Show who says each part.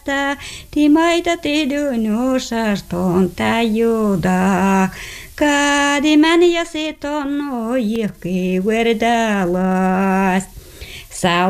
Speaker 1: Ti maita tidun osaston tajuda. Kadi män ja siton ojihki verdalas.